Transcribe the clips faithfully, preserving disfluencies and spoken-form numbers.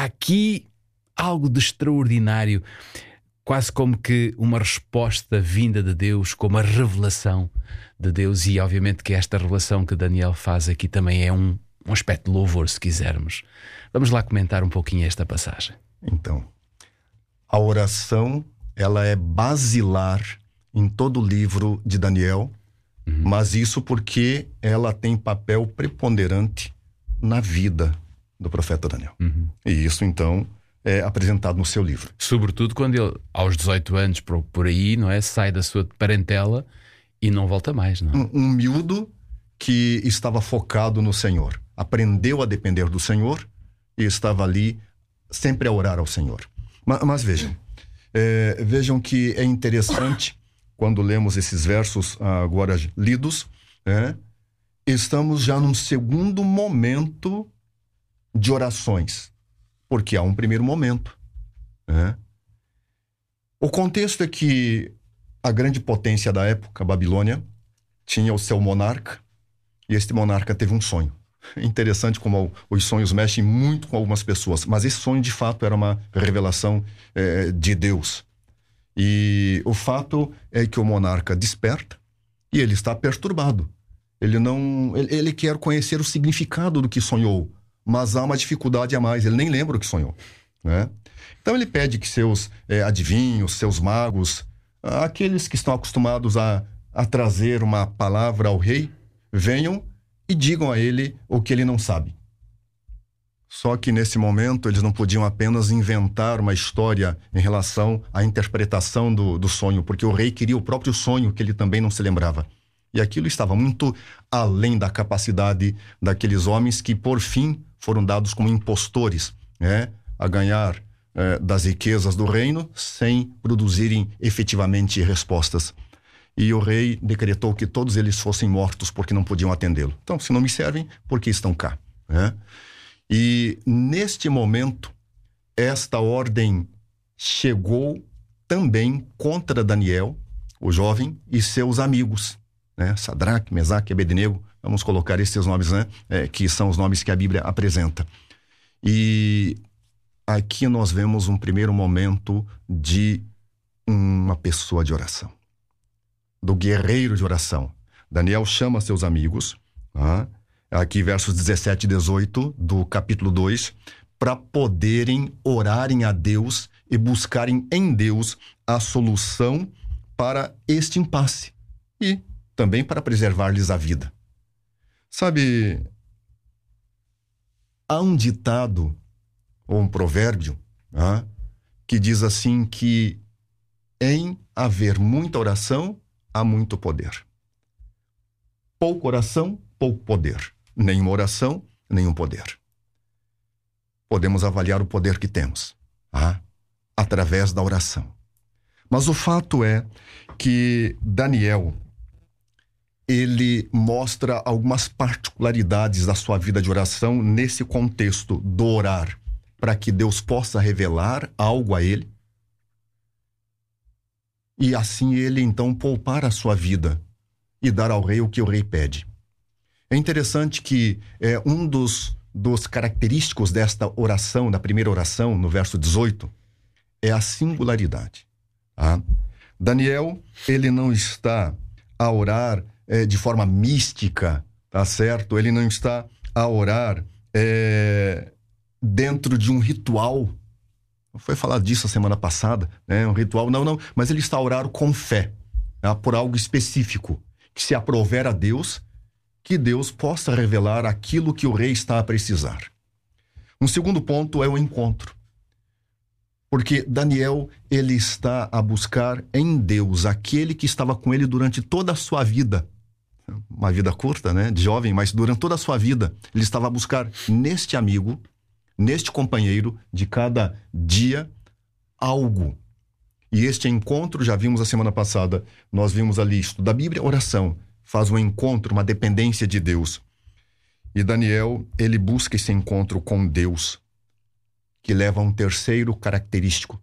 há aqui algo de extraordinário, quase como que uma resposta vinda de Deus, como a revelação de Deus. E obviamente que esta revelação que Daniel faz aqui também é um, um aspecto de louvor, se quisermos. Vamos lá comentar um pouquinho esta passagem. Então, a oração, ela é basilar em todo o livro de Daniel, uhum. mas isso porque ela tem papel preponderante na vida do profeta Daniel. Uhum. E isso, então, é apresentado no seu livro. Sobretudo quando ele, aos dezoito anos, por, por aí, não é? Sai da sua parentela e não volta mais, não? Um, um miúdo que estava focado no Senhor. Aprendeu a depender do Senhor e estava ali sempre a orar ao Senhor. Mas, mas vejam, é, vejam que é interessante... Quando lemos esses versos agora lidos, é, estamos já num segundo momento de orações, porque há um primeiro momento. É. O contexto é que a grande potência da época, a Babilônia, tinha o seu monarca, e este monarca teve um sonho. É interessante como os sonhos mexem muito com algumas pessoas, mas esse sonho de fato era uma revelação é, de Deus. E o fato é que o monarca desperta e ele está perturbado. Ele não, ele, ele quer conhecer o significado do que sonhou, mas há uma dificuldade a mais. Ele nem lembra o que sonhou, né? Então ele pede que seus é, adivinhos, seus magos, aqueles que estão acostumados a, a trazer uma palavra ao rei, venham e digam a ele o que ele não sabe. Só que nesse momento eles não podiam apenas inventar uma história em relação à interpretação do, do sonho, porque o rei queria o próprio sonho que ele também não se lembrava. E aquilo estava muito além da capacidade daqueles homens que, por fim, foram dados como impostores, né, a ganhar eh, das riquezas do reino sem produzirem efetivamente respostas. E o rei decretou que todos eles fossem mortos porque não podiam atendê-lo. Então, se não me servem, por que estão cá, né? E neste momento, esta ordem chegou também contra Daniel, o jovem, e seus amigos, né? Sadraque, Mesaque e Abednego, vamos colocar esses nomes, né? É, que são os nomes que a Bíblia apresenta. E aqui nós vemos um primeiro momento de uma pessoa de oração, do guerreiro de oração. Daniel chama seus amigos, tá? Aqui versos dezessete e dezoito do capítulo dois, para poderem orarem a Deus e buscarem em Deus a solução para este impasse e também para preservar-lhes a vida. Sabe, há um ditado ou um provérbio, ah, que diz assim que em haver muita oração, há muito poder. Pouca oração, pouco poder. Nenhuma oração, nenhum poder. Podemos avaliar o poder que temos, ah, através da oração. Mas o fato é que Daniel, ele mostra algumas particularidades da sua vida de oração nesse contexto do orar, para que Deus possa revelar algo a ele, e assim ele então poupar a sua vida e dar ao rei o que o rei pede. É interessante que é, um dos, dos característicos desta oração, da primeira oração, no verso dezoito, é a singularidade. Tá? Daniel, ele não está a orar é, de forma mística, tá certo? Ele não está a orar é, dentro de um ritual. Foi falar disso a semana passada, né? Um ritual, não, não, mas ele está a orar com fé, tá? Por algo específico, que se aprover a Deus, que Deus possa revelar aquilo que o rei está a precisar. Um segundo ponto é o encontro. Porque Daniel, ele está a buscar em Deus aquele que estava com ele durante toda a sua vida. Uma vida curta, né? De jovem, mas durante toda a sua vida, ele estava a buscar neste amigo, neste companheiro de cada dia, algo. E este encontro, já vimos a semana passada, nós vimos ali, estudo da Bíblia, oração, faz um encontro, uma dependência de Deus. E Daniel, ele busca esse encontro com Deus, que leva a um terceiro característico,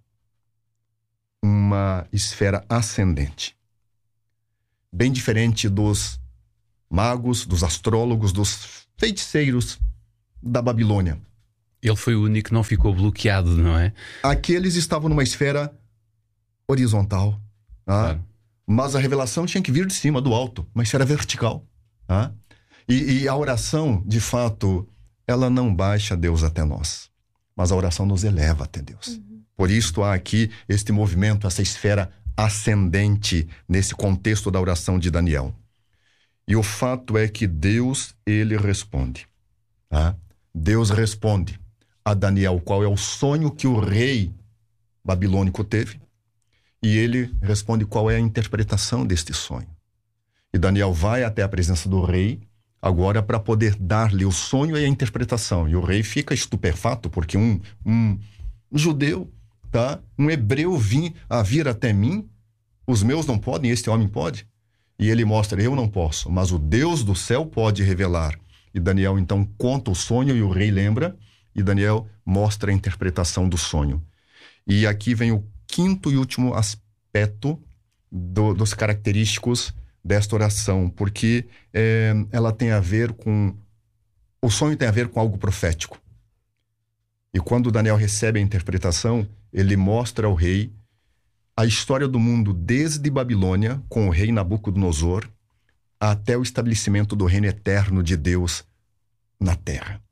uma esfera ascendente. Bem diferente dos magos, dos astrólogos, dos feiticeiros da Babilônia. Ele foi o único que não ficou bloqueado, não é? Aqueles estavam numa esfera horizontal, tá? Claro. Mas a revelação tinha que vir de cima, do alto, uma esfera vertical, tá? E, e a oração, de fato, ela não baixa Deus até nós, mas a oração nos eleva até Deus. Uhum. Por isso há aqui este movimento, essa esfera ascendente nesse contexto da oração de Daniel. E o fato é que Deus, ele responde, tá? Deus responde a Daniel qual é o sonho que o rei babilônico teve, e ele responde qual é a interpretação deste sonho. E Daniel vai até a presença do rei agora para poder dar-lhe o sonho e a interpretação. E o rei fica estupefato, porque um, um, um judeu, tá? um hebreu vim, a vir até mim, os meus não podem, este homem pode. E ele mostra, eu não posso, mas o Deus do céu pode revelar. E Daniel então conta o sonho e o rei lembra, e Daniel mostra a interpretação do sonho. E aqui vem o quinto e último aspecto do, dos característicos desta oração, porque é, ela tem a ver com... O sonho tem a ver com algo profético. E quando Daniel recebe a interpretação, ele mostra ao rei a história do mundo desde Babilônia, com o rei Nabucodonosor, até o estabelecimento do reino eterno de Deus na terra.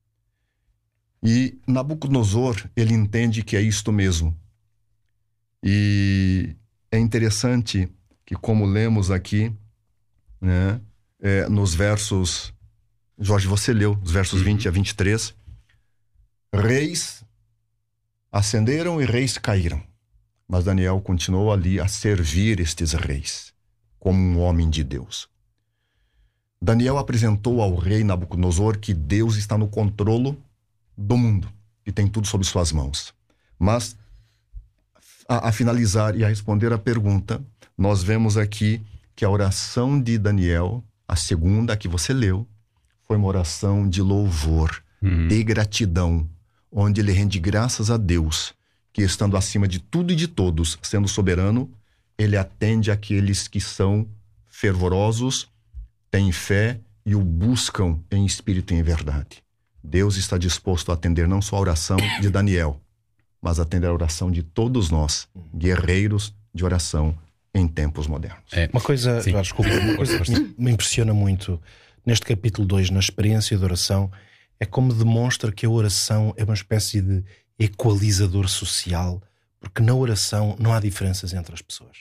E Nabucodonosor, ele entende que é isto mesmo. E é interessante que, como lemos aqui, né, é, nos versos... Jorge, você leu, os versos uhum. vinte a vinte e três. Reis ascenderam e reis caíram. Mas Daniel continuou ali a servir estes reis, como um homem de Deus. Daniel apresentou ao rei Nabucodonosor que Deus está no controle do mundo, e tem tudo sob suas mãos. Mas, a, a finalizar e a responder a pergunta, nós vemos aqui que a oração de Daniel, a segunda que você leu, foi uma oração de louvor, uhum. de gratidão, onde ele rende graças a Deus, que estando acima de tudo e de todos, sendo soberano, ele atende aqueles que são fervorosos, têm fé e o buscam em espírito e em verdade. Deus está disposto a atender não só a oração de Daniel, mas a atender a oração de todos nós, guerreiros de oração em tempos modernos. É. Uma coisa, já, desculpa, uma coisa que me, me impressiona muito neste capítulo dois, na experiência de oração, é como demonstra que a oração é uma espécie de equalizador social, porque na oração não há diferenças entre as pessoas.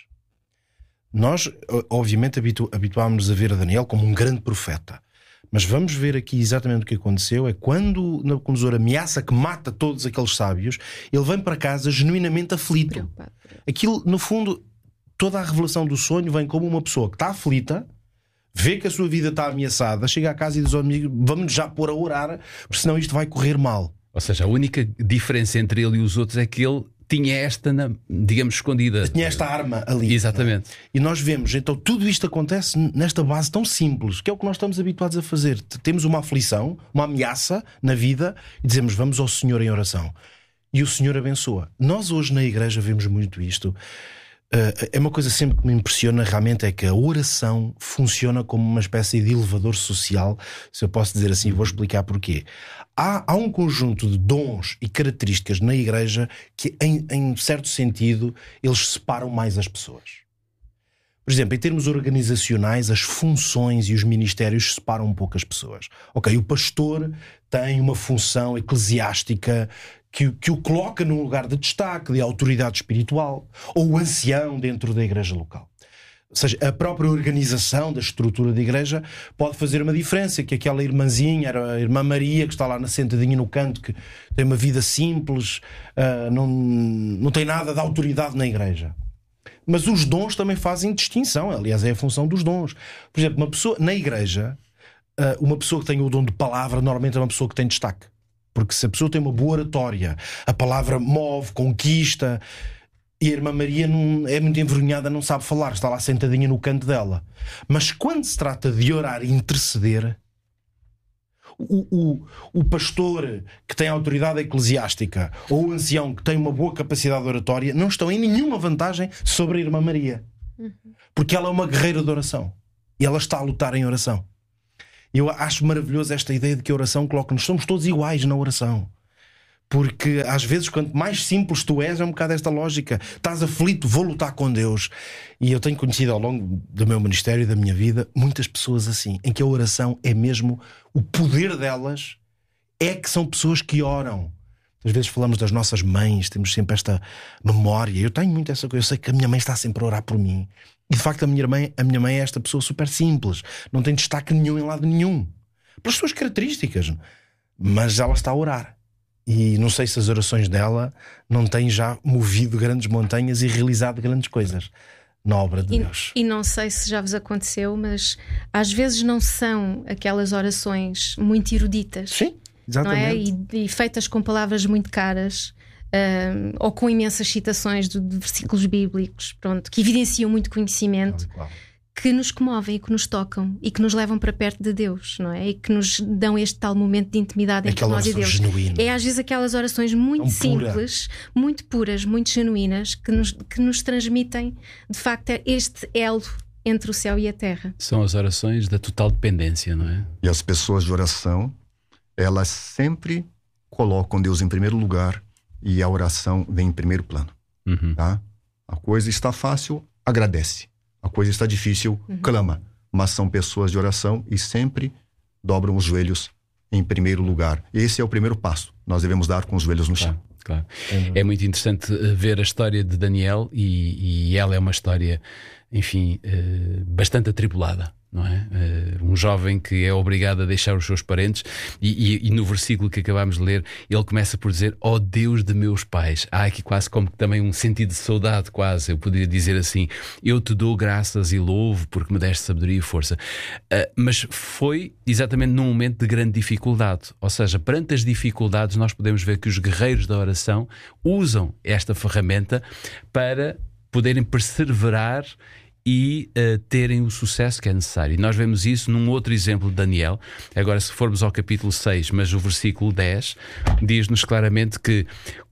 Nós, obviamente, habitu- habituámos-nos a ver a Daniel como um grande profeta, mas vamos ver aqui exatamente o que aconteceu. É quando Nabucodonosor ameaça que mata todos aqueles sábios, ele vem para casa genuinamente aflito. Aquilo, no fundo, toda a revelação do sonho vem como uma pessoa que está aflita, vê que a sua vida está ameaçada, chega a casa e diz ao amigo, vamos já pôr a orar, porque senão isto vai correr mal. Ou seja, a única diferença entre ele e os outros é que ele tinha esta, na, digamos, escondida. Tinha esta arma ali. Exatamente. E nós vemos, então, tudo isto acontece nesta base tão simples, que é o que nós estamos habituados a fazer. Temos uma aflição, uma ameaça na vida e dizemos, vamos ao Senhor em oração. E o Senhor abençoa. Nós hoje na igreja vemos muito isto. Uh, é uma coisa sempre que me impressiona realmente, é que a oração funciona como uma espécie de elevador social, se eu posso dizer assim, vou explicar porquê. Há, há um conjunto de dons e características na igreja que, em, em certo sentido, eles separam mais as pessoas. Por exemplo, em termos organizacionais, as funções e os ministérios separam um pouco as pessoas. Ok, o pastor tem uma função eclesiástica que, que o coloca num lugar de destaque, de autoridade espiritual, ou o ancião dentro da igreja local. Ou seja, a própria organização da estrutura da igreja pode fazer uma diferença, que aquela irmãzinha, era a irmã Maria, que está lá na sentadinha no canto, que tem uma vida simples, uh, não, não tem nada de autoridade na igreja. Mas os dons também fazem distinção, aliás é a função dos dons. Por exemplo, uma pessoa na igreja, uh, uma pessoa que tem o dom de palavra normalmente é uma pessoa que tem destaque. Porque se a pessoa tem uma boa oratória, a palavra move, conquista... E a irmã Maria não, é muito envergonhada, não sabe falar, está lá sentadinha no canto dela. Mas quando se trata de orar e interceder, o, o, o pastor que tem autoridade eclesiástica ou o ancião que tem uma boa capacidade oratória não estão em nenhuma vantagem sobre a irmã Maria. Porque ela é uma guerreira de oração. E ela está a lutar em oração. Eu acho maravilhoso esta ideia de que a oração coloca-nos, somos todos iguais na oração. Porque às vezes, quanto mais simples tu és, é um bocado esta lógica. Estás aflito, vou lutar com Deus. E eu tenho conhecido ao longo do meu ministério e da minha vida muitas pessoas assim, em que a oração é mesmo o poder delas, é que são pessoas que oram. Às vezes falamos das nossas mães, temos sempre esta memória. Eu tenho muito essa coisa, eu sei que a minha mãe está sempre a orar por mim. E de facto a minha mãe, a minha mãe é esta pessoa super simples, não tem destaque nenhum em lado nenhum, pelas suas características, mas ela está a orar. E não sei se as orações dela não têm já movido grandes montanhas e realizado grandes coisas na obra de e, Deus. E não sei se já vos aconteceu, mas às vezes não são aquelas orações muito eruditas. Sim, Não exatamente. é? e, e feitas com palavras muito caras, um, ou com imensas citações de, de versículos bíblicos, pronto, que evidenciam muito conhecimento, Claro. que nos comovem e que nos tocam e que nos levam para perto de Deus, não é? E que nos dão este tal momento de intimidade entre Aquela nós e oração Deus. genuína. É às vezes aquelas orações muito Tão pura. simples, muito puras, muito genuínas, que nos, que nos transmitem de facto este elo entre o céu e a terra. São as orações da total dependência, não é? E as pessoas de oração, elas sempre colocam Deus em primeiro lugar e a oração vem em primeiro plano. Uhum. Tá? A coisa está fácil, agradece. A coisa está difícil, Uhum. clama. Mas são pessoas de oração e sempre dobram os joelhos em primeiro lugar. Esse é o primeiro passo. Nós devemos dar com os joelhos no chão. Claro, claro. É muito interessante ver a história de Daniel e, e ela é uma história, enfim, eh, bastante atribulada. Não é? Uh, um jovem que é obrigado a deixar os seus parentes e, e, e no versículo que acabámos de ler ele começa por dizer: ó Deus de meus pais. Há aqui quase como que também um sentido de saudade, quase, eu poderia dizer assim: eu te dou graças e louvo porque me deste sabedoria e força. Uh, mas foi exatamente num momento de grande dificuldade, ou seja, perante as dificuldades nós podemos ver que os guerreiros da oração usam esta ferramenta para poderem perseverar e uh, terem o sucesso que é necessário. E nós vemos isso num outro exemplo de Daniel. Agora, se formos ao capítulo seis, mas o versículo dez diz-nos claramente que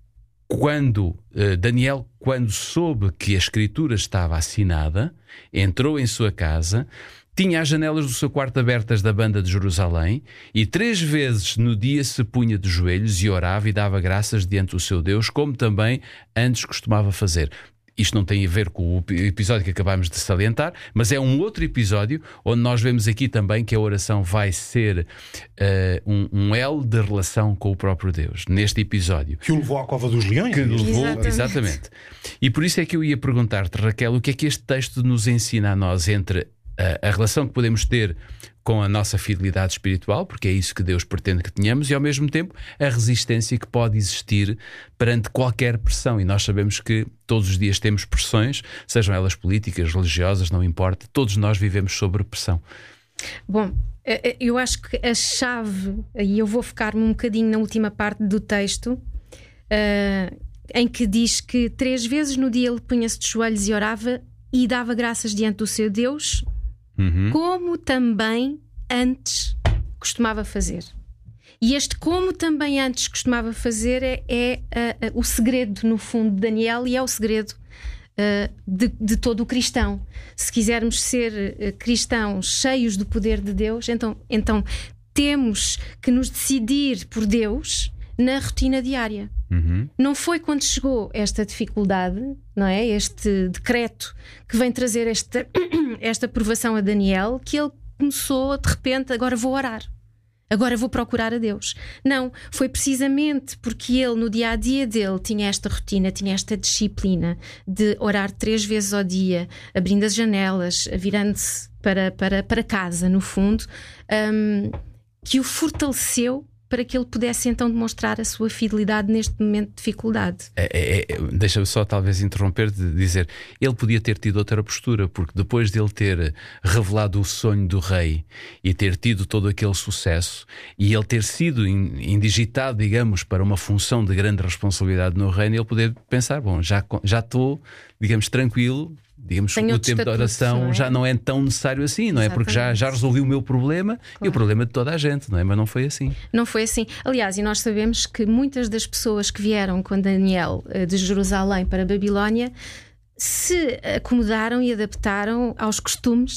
quando uh, Daniel, quando soube que a escritura estava assinada, entrou em sua casa, tinha as janelas do seu quarto abertas da banda de Jerusalém e três vezes no dia se punha de joelhos e orava e dava graças diante do seu Deus, como também antes costumava fazer. Isto não tem a ver com o episódio que acabámos de salientar, mas é um outro episódio onde nós vemos aqui também que a oração vai ser uh, um, um elo de relação com o próprio Deus. Neste episódio. Que o levou à cova dos leões. Que levou, Exatamente. exatamente. E por isso é que eu ia perguntar-te, Raquel, o que é que este texto nos ensina a nós entre a, a relação que podemos ter com a nossa fidelidade espiritual, porque é isso que Deus pretende que tenhamos, e ao mesmo tempo a resistência que pode existir perante qualquer pressão. E nós sabemos que todos os dias temos pressões, sejam elas políticas, religiosas, não importa, todos nós vivemos sob pressão. Bom, eu acho que a chave, e eu vou focar-me um bocadinho na última parte do texto, uh, em que diz que três vezes no dia ele punha-se de joelhos e orava e dava graças diante do seu Deus, Uhum. como também antes costumava fazer. E este como também antes costumava fazer é, é uh, uh, o segredo, no fundo, de Daniel, e é o segredo uh, de, de todo o cristão. Se quisermos ser uh, cristãos cheios do poder de Deus, então, então temos que nos decidir por Deus na rotina diária. Uhum. Não foi quando chegou esta dificuldade, não é? Este decreto que vem trazer esta, esta aprovação a Daniel, que ele começou de repente: agora vou orar, agora vou procurar a Deus. Não, foi precisamente porque ele no dia a dia dele tinha esta rotina, tinha esta disciplina de orar três vezes ao dia, abrindo as janelas, virando-se para, para, para casa, no fundo, um, que o fortaleceu para que ele pudesse então demonstrar a sua fidelidade neste momento de dificuldade. É, é, é, deixa-me só talvez interromper de dizer, ele podia ter tido outra postura, porque depois de ele ter revelado o sonho do rei e ter tido todo aquele sucesso e ele ter sido indigitado, digamos, para uma função de grande responsabilidade no reino, ele poder pensar: bom, já, já estou, digamos, tranquilo, digamos, Tenho o tempo de oração, não é? Já não é tão necessário assim, não é? Porque já, já resolvi o meu problema, claro, e o problema de toda a gente, não é? Mas não foi assim. Não foi assim. Aliás, e nós sabemos que muitas das pessoas que vieram com Daniel de Jerusalém para a Babilónia se acomodaram e adaptaram aos costumes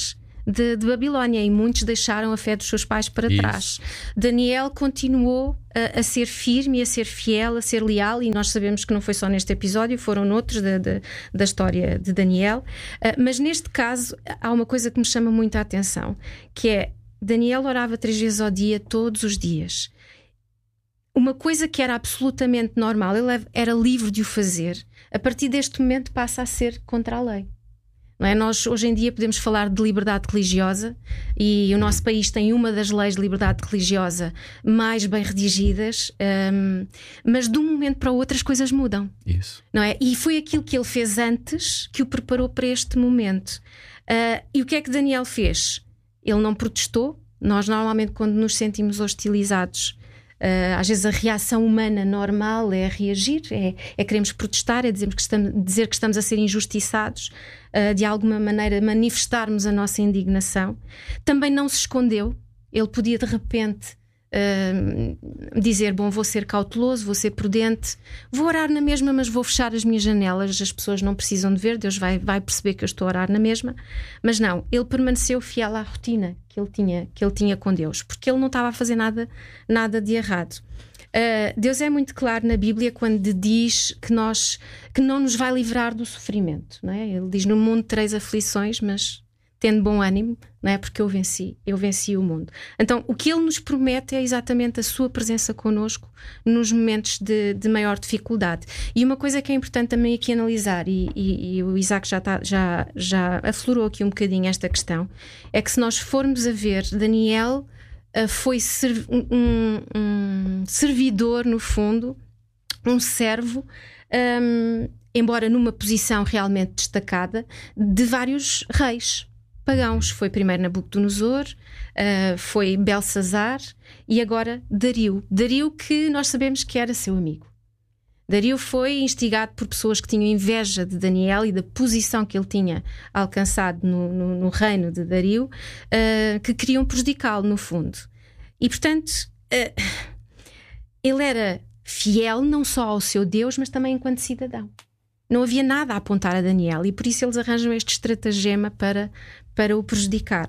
de, de Babilónia, e muitos deixaram a fé dos seus pais para Isso. trás. Daniel continuou a, a ser firme, a ser fiel, a ser leal, e nós sabemos que não foi só neste episódio, foram noutros da, da, da história de Daniel. Uh, mas neste caso há uma coisa que me chama muito a atenção, que é: Daniel orava três vezes ao dia, todos os dias. Uma coisa que era absolutamente normal, ele era livre de o fazer, a partir deste momento passa a ser contra a lei. Não é? Nós hoje em dia podemos falar de liberdade religiosa, e o nosso país tem uma das leis de liberdade religiosa mais bem redigidas, um, mas de um momento para o outro as coisas mudam. Isso. Não é? E foi aquilo que ele fez antes que o preparou para este momento. Uh, e o que é que Daniel fez? Ele não protestou. Nós normalmente, quando nos sentimos hostilizados, Uh, às vezes a reação humana normal é reagir, é, é queremos protestar, é dizermos que estamos, dizer que estamos a ser injustiçados, uh, de alguma maneira manifestarmos a nossa indignação. Também não se escondeu. Ele podia de repente uh, dizer: bom, vou ser cauteloso, vou ser prudente, vou orar na mesma, mas vou fechar as minhas janelas, as pessoas não precisam de ver, Deus vai, vai perceber que eu estou a orar na mesma. Mas não, ele permaneceu fiel à rotina que ele tinha, que ele tinha com Deus, porque ele não estava a fazer nada, nada de errado. Uh, Deus é muito claro na Bíblia quando diz que, nós, que não nos vai livrar do sofrimento, não é? Ele diz: no mundo tereis aflições, mas tendo bom ânimo, não é? Porque eu venci, eu venci o mundo. Então o que ele nos promete é exatamente a sua presença connosco nos momentos de, de maior dificuldade. E uma coisa que é importante também aqui analisar, e, e, e o Isaac já, tá, já, já aflorou aqui um bocadinho esta questão, é que se nós formos a ver, Daniel uh, foi serv- um, um servidor, no fundo, um servo, um, embora numa posição realmente destacada, de vários reis pagãos. Foi primeiro Nabucodonosor, uh, foi Belsazar e agora Dario. Dario, que nós sabemos que era seu amigo. Dario foi instigado por pessoas que tinham inveja de Daniel e da posição que ele tinha alcançado no, no, no reino de Dario, uh, que queriam prejudicá-lo, no fundo. E, portanto, uh, ele era fiel não só ao seu Deus, mas também enquanto cidadão. Não havia nada a apontar a Daniel, e por isso eles arranjam este estratagema para, para o prejudicar.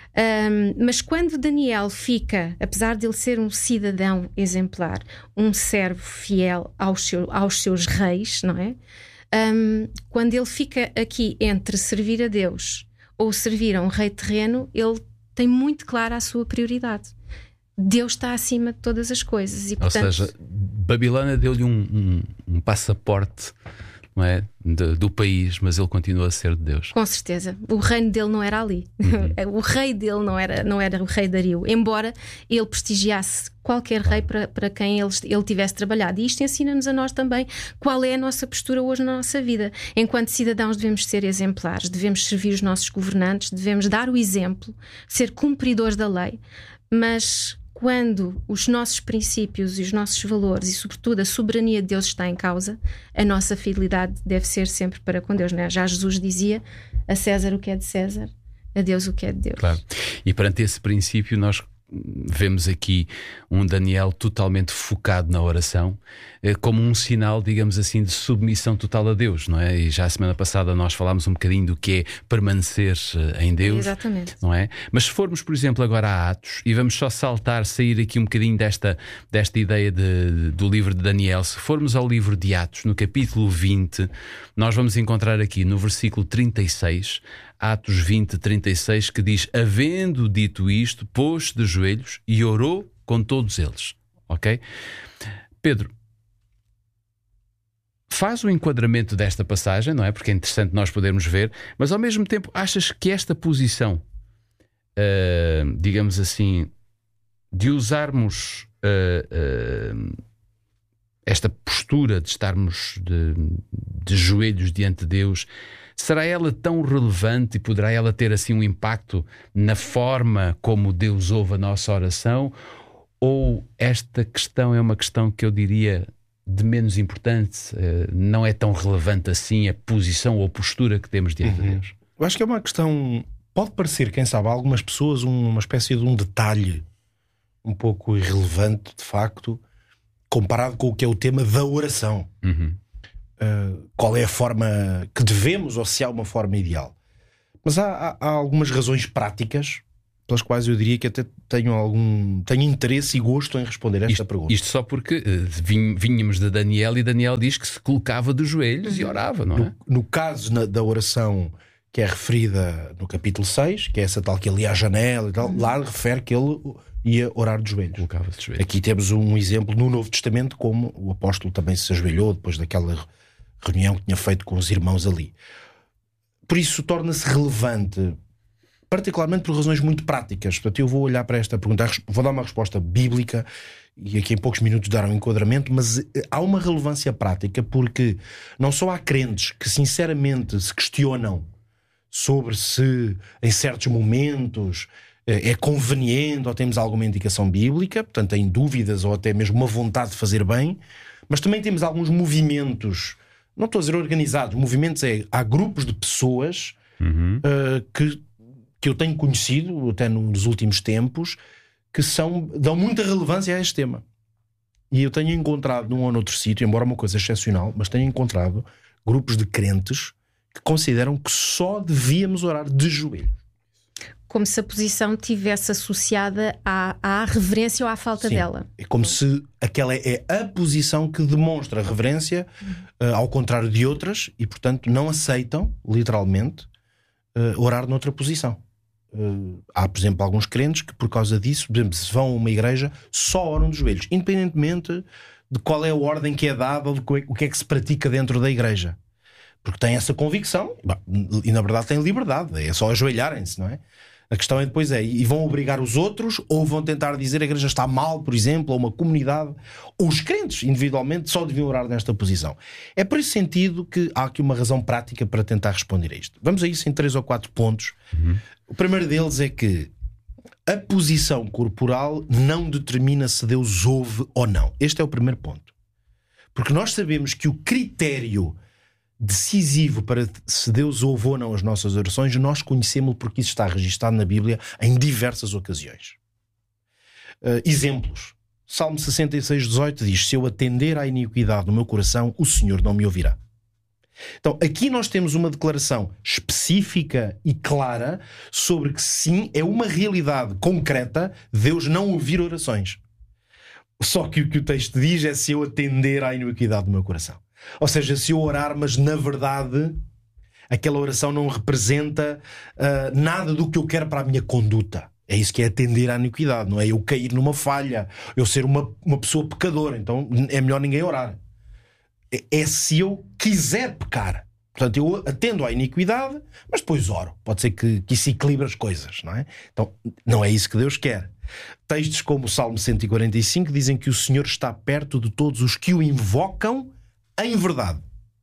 Um, mas quando Daniel fica, apesar de ele ser um cidadão exemplar, um servo fiel aos, seu, aos seus reis, não é? Um, quando ele fica aqui entre servir a Deus ou servir a um rei terreno, ele tem muito clara a sua prioridade. Deus está acima de todas as coisas. E, portanto... Ou seja, Babilônia deu-lhe um, um, um passaporte, não é, de, do país, mas ele continua a ser de Deus. Com certeza. O reino dele não era ali. Uhum. O rei dele não era, não era o rei Dario, embora ele prestigiasse qualquer rei para, para quem ele, ele tivesse trabalhado. E isto ensina-nos a nós também qual é a nossa postura hoje na nossa vida. Enquanto cidadãos devemos ser exemplares, devemos servir os nossos governantes, devemos dar o exemplo, ser cumpridores da lei, mas quando os nossos princípios e os nossos valores e, sobretudo, a soberania de Deus está em causa, a nossa fidelidade deve ser sempre para com Deus, não é? Já Jesus dizia: a César o que é de César, a Deus o que é de Deus. Claro. E perante esse princípio nós vemos aqui um Daniel totalmente focado na oração, como um sinal, digamos assim, de submissão total a Deus, não é? E já a semana passada nós falámos um bocadinho do que é permanecer em Deus. Exatamente. Não é? Mas se formos, por exemplo, agora a Atos, e vamos só saltar, sair aqui um bocadinho desta, desta ideia de, do livro de Daniel, se formos ao livro de Atos, no capítulo vinte, nós vamos encontrar aqui no versículo trinta e seis, Atos vinte, trinta e seis, que diz: havendo dito isto, pôs-se de joelhos e orou com todos eles. Ok? Pedro, faz o enquadramento desta passagem, não é? Porque é interessante nós podermos ver, mas ao mesmo tempo achas que esta posição, uh, digamos assim, de usarmos uh, uh, esta postura de estarmos de, de joelhos diante de Deus, será ela tão relevante e poderá ela ter assim um impacto na forma como Deus ouve a nossa oração? Ou esta questão é uma questão que eu diria de menos importância, não é tão relevante assim a posição ou a postura que temos diante uhum. de Deus? Eu acho que é uma questão, pode parecer, quem sabe, a algumas pessoas uma espécie de um detalhe um pouco irrelevante, de facto, comparado com o que é o tema da oração. Uhum. Uh, qual é a forma que devemos, ou se há uma forma ideal. Mas há, há, há algumas razões práticas pelas quais eu diria que até tenho algum tenho interesse e gosto em responder esta isto, pergunta. Isto só porque uh, vim, vinhamos de Daniel e Daniel diz que se colocava de joelhos e orava, não é? No, no caso na, da oração que é referida no capítulo seis, que é essa tal que ele ia à janela e tal, uhum. lá refere que ele ia orar de joelhos. Colocava de joelhos. Aqui temos um exemplo no Novo Testamento, como o apóstolo também se ajoelhou depois daquela reunião que tinha feito com os irmãos ali. Por isso torna-se relevante, particularmente por razões muito práticas. Portanto, eu vou olhar para esta pergunta, vou dar uma resposta bíblica e aqui em poucos minutos dar um enquadramento, mas há uma relevância prática porque não só há crentes que sinceramente se questionam sobre se em certos momentos é conveniente ou temos alguma indicação bíblica, portanto têm dúvidas ou até mesmo uma vontade de fazer bem, mas também temos alguns movimentos, não estou a dizer organizados, movimentos é, há grupos de pessoas uhum. uh, que que eu tenho conhecido até nos últimos tempos que são, dão muita relevância a este tema. E eu tenho encontrado num ou noutro sítio, embora uma coisa excepcional, mas tenho encontrado grupos de crentes que consideram que só devíamos orar de joelhos. Como se a posição tivesse associada à, à reverência ou à falta Sim, dela. É como se aquela é a posição que demonstra reverência, uh, ao contrário de outras, e portanto não aceitam, literalmente, uh, orar noutra posição. Uh, há, por exemplo, alguns crentes que por causa disso, por exemplo, se vão a uma igreja, só oram de joelhos, independentemente de qual é a ordem que é dada ou de o que é que se pratica dentro da igreja, porque têm essa convicção e na verdade têm liberdade, é só ajoelharem-se, não é? A questão é depois é, e vão obrigar os outros ou vão tentar dizer a igreja está mal, por exemplo, ou uma comunidade, ou os crentes individualmente só deviam orar nesta posição. É por esse sentido que há aqui uma razão prática para tentar responder a isto. Vamos a isso em três ou quatro pontos. Uhum. O primeiro deles é que a posição corporal não determina se Deus ouve ou não. Este é o primeiro ponto. Porque nós sabemos que o critério decisivo para se Deus ouve ou não as nossas orações, nós conhecemos porque isso está registado na Bíblia em diversas ocasiões. Uh, exemplos. Salmo sessenta e seis, dezoito diz: se eu atender à iniquidade no meu coração, o Senhor não me ouvirá. Então, aqui nós temos uma declaração específica e clara sobre que sim, é uma realidade concreta Deus não ouvir orações. Só que o que o texto diz é se eu atender à iniquidade do meu coração. Ou seja, se eu orar, mas na verdade aquela oração não representa uh, nada do que eu quero para a minha conduta. É isso que é atender à iniquidade, não é eu cair numa falha, eu ser uma, uma pessoa pecadora. Então é melhor ninguém orar. É, é se eu quiser pecar. Portanto, eu atendo à iniquidade, mas depois oro. Pode ser que, que isso equilibre as coisas, não é? Então não é isso que Deus quer. Textos como o Salmo cento e quarenta e cinco dizem que o Senhor está perto de todos os que o invocam em verdade.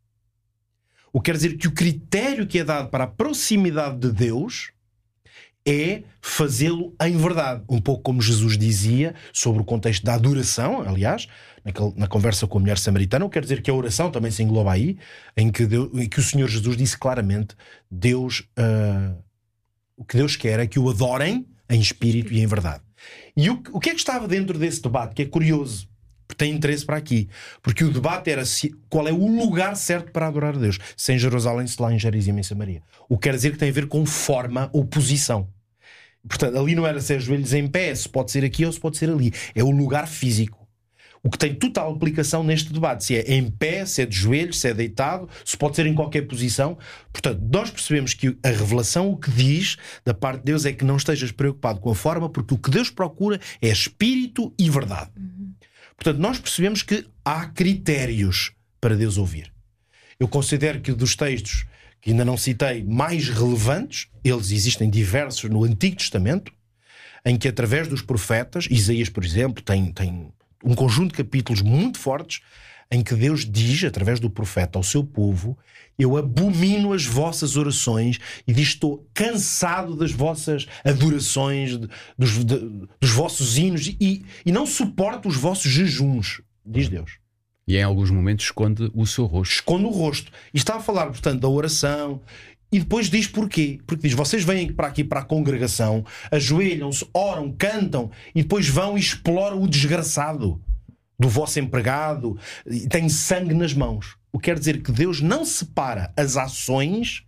O que quer dizer que o critério que é dado para a proximidade de Deus é fazê-lo em verdade. Um pouco como Jesus dizia sobre o contexto da adoração, aliás, naquele, na conversa com a mulher samaritana. O que quer dizer que a oração também se engloba aí, em que, Deus, em que o Senhor Jesus disse claramente: Deus, uh, o que Deus quer é que o adorem em espírito e em verdade. E o, o que é que estava dentro desse debate, que é curioso, porque tem interesse para aqui, porque o debate era se, qual é o lugar certo para adorar a Deus, se em Jerusalém, se lá em Gerizim, em Samaria. O que quer dizer que tem a ver com forma ou posição. Portanto, ali não era ser joelhos em pé, se pode ser aqui ou se pode ser ali. É o lugar físico. O que tem total aplicação neste debate, se é em pé, se é de joelhos, se é deitado, se pode ser em qualquer posição. Portanto, nós percebemos que a revelação o que diz da parte de Deus é que não estejas preocupado com a forma, porque o que Deus procura é espírito e verdade. Uhum. Portanto, nós percebemos que há critérios para Deus ouvir. Eu considero que dos textos que ainda não citei mais relevantes, eles existem diversos no Antigo Testamento, em que através dos profetas, Isaías, por exemplo, tem, tem um conjunto de capítulos muito fortes, em que Deus diz, através do profeta, ao seu povo: eu abomino as vossas orações, e diz: estou cansado das vossas adorações, de, dos, de, dos vossos hinos, e, e não suporto os vossos jejuns, diz Deus. E em alguns momentos esconde o seu rosto. Esconde o rosto. E está a falar, portanto, da oração. E depois diz porquê. Porque diz: vocês vêm para aqui para a congregação, ajoelham-se, oram, cantam, e depois vão e exploram o desgraçado do vosso empregado, e tem sangue nas mãos. O que quer dizer que Deus não separa as ações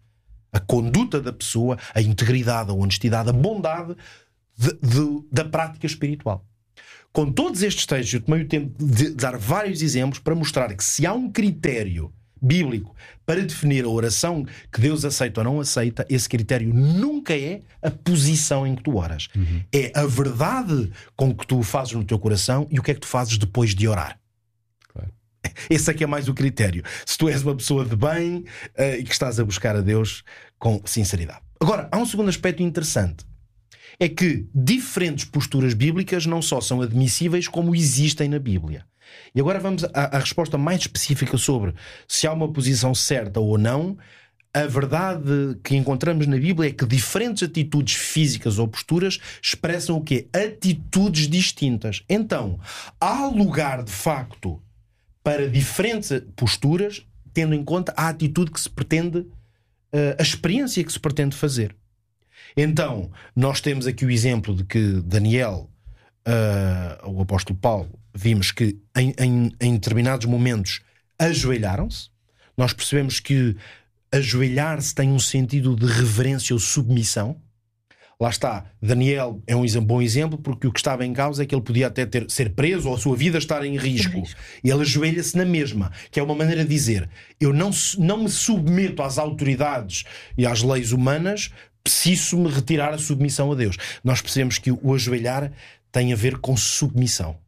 A conduta da pessoa, a integridade, a honestidade, a bondade de, de, da prática espiritual. Com todos estes textos, eu tomei o tempo de dar vários exemplos para mostrar que se há um critério bíblico para definir a oração que Deus aceita ou não aceita, esse critério nunca é a posição em que tu oras. Uhum. É a verdade com que tu fazes no teu coração e o que é que tu fazes depois de orar. Claro. Esse é que é mais o critério. Se tu és uma pessoa de bem uh, e que estás a buscar a Deus com sinceridade. Agora, há um segundo aspecto interessante. É que diferentes posturas bíblicas não só são admissíveis, como existem na Bíblia. E agora vamos à, à resposta mais específica sobre se há uma posição certa ou não. A verdade que encontramos na Bíblia é que diferentes atitudes físicas ou posturas expressam o quê? Atitudes distintas. Então, há lugar, de facto, para diferentes posturas, tendo em conta a atitude que se pretende, a experiência que se pretende fazer. Então, nós temos aqui o exemplo de que Daniel, uh, o apóstolo Paulo, vimos que em, em, em determinados momentos ajoelharam-se. Nós percebemos que ajoelhar-se tem um sentido de reverência ou submissão. Lá está, Daniel é um bom exemplo, porque o que estava em causa é que ele podia até ter, ser preso ou a sua vida estar em risco. E ele ajoelha-se na mesma, que é uma maneira de dizer: eu não, não me submeto às autoridades e às leis humanas, preciso me retirar a submissão a Deus. Nós percebemos que o ajoelhar tem a ver com submissão.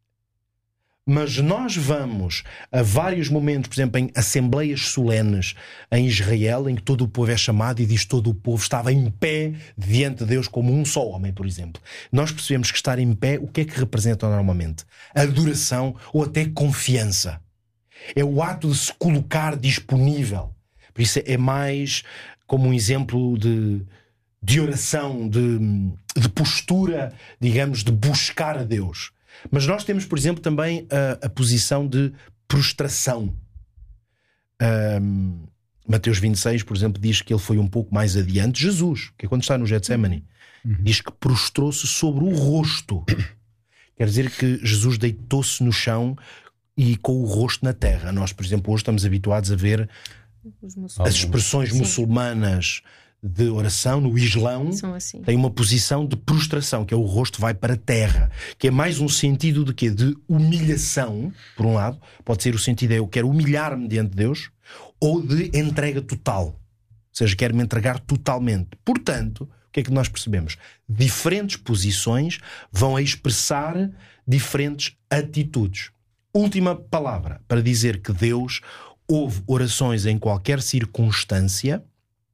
Mas nós vamos a vários momentos, por exemplo, em assembleias solenes em Israel, em que todo o povo é chamado e diz que todo o povo estava em pé diante de Deus como um só homem, por exemplo. Nós percebemos que estar em pé, o que é que representa normalmente? Adoração ou até confiança. É o ato de se colocar disponível. Por isso é mais como um exemplo de, de oração, de, de postura, digamos, de buscar a Deus. Mas nós temos, por exemplo, também a, a posição de prostração. Um, Mateus vinte e seis, por exemplo, diz que ele foi um pouco mais adiante. Jesus, que é quando está no Getsemane, uhum. diz que prostrou-se sobre o rosto. Quer dizer que Jesus deitou-se no chão e com o rosto na terra. Nós, por exemplo, hoje estamos habituados a ver as expressões Sim. muçulmanas de oração no Islão, assim. Tem uma posição de prostração, que é o rosto vai para a terra, que é mais um sentido de quê? De humilhação, por um lado. Pode ser o sentido é eu quero humilhar-me diante de Deus, ou de entrega total, ou seja, quero-me entregar totalmente. Portanto, o que é que nós percebemos? Diferentes posições vão a expressar diferentes atitudes. Última palavra para dizer que Deus ouve orações em qualquer circunstância,